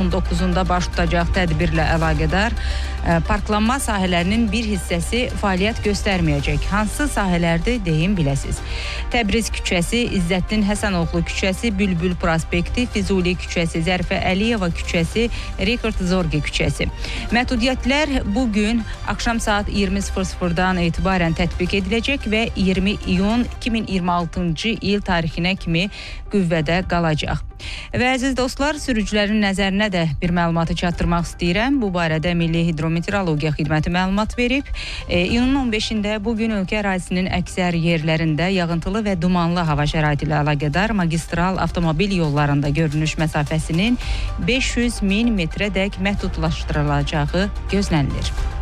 19-da baş tutacaq tədbirlə əlaqədar parklanma sahələrinin bir hissəsi fəaliyyət göstərməyəcək. Hansı sahələrdir deyin biləsiz. Təbriz küçəsi, İzzəddin Həsənoğlu küçəsi, Bülbül prospekti, Füzuli küçəsi, Zərifə Əliyeva küçəsi, Rekord Zorgi küçəsi. Məhdudiyyətlər bugün axşam saat 20:00-dan etibarən tətbiq ediləcək və 20 iyun 2026-cı il tarixinə kimi qüvvədə qalacaq. Və əziz dostlar, sürücülərin nəzərinə də bir məlumatı çatdırmaq istəyirəm. Bu barədə Milli Hidrometeorologiya Xidməti məlumat verib. İyunun 15-də bugün ölkə ərazisinin əksər yerlərində yağıntılı və dumanlı hava şəraiti ilə əlaqədar magistral avtomobil yollarında görünüş məsafəsinin 500-1000 metrədək məhdudlaşdırılacağı gözlənilir.